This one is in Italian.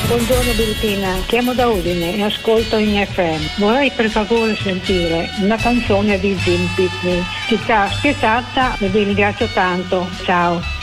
Buongiorno Bettina, chiamo da Udine e ascolto in FM. Vorrei per favore sentire una canzone di Jim Pitney. Città spietata e vi ringrazio tanto. Ciao.